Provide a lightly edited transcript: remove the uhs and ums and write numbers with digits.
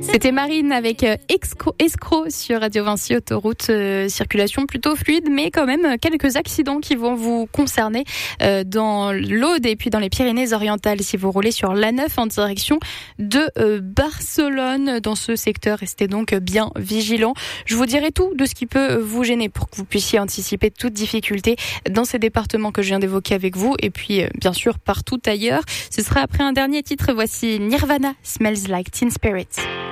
C'était Marine avec Escroc sur Radio Vinci Autoroute. Circulation plutôt fluide, mais quand même quelques accidents qui vont vous concerner dans l'Aude et puis dans les Pyrénées-Orientales si vous roulez sur l'A9 en direction de Barcelone. Dans ce secteur, restez donc bien vigilants. Je vous dirai tout de ce qui peut vous gêner pour que vous puissiez anticiper toute difficulté dans ces départements que je viens d'évoquer avec vous et puis bien sûr partout ailleurs. Ce sera après un dernier titre. Voici Nirvana, Smells Like Teen Spirit.